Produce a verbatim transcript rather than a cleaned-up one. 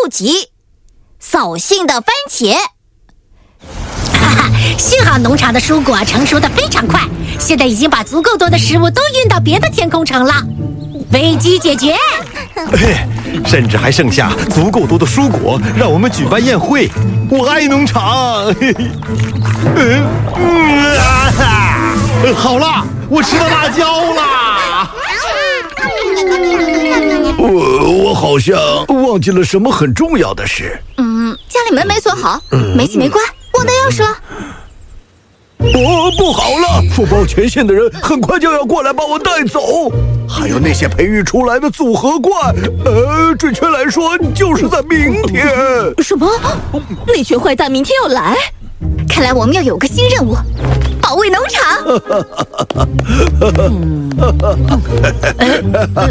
集：扫兴的番茄。 哈哈，幸好农场的蔬果成熟的非常快，现在已经把足够多的食物都运到别的天空城了。危机解决， 甚至还剩下足够多的蔬果，让我们举办宴会。我爱农场。嗯嗯啊哈！好了，我吃到辣椒啦！ 我我好像忘记了什么很重要的事。 嗯，家里门没锁好，煤气没关，忘带钥匙了。 哦，不好了！富邦全县的人很快就要过来把我带走，还有那些培育出来的组合怪，呃，准确来说，就是在明天。 什么？那群坏蛋明天要来？ 看来我们要有个新任务，保卫农场。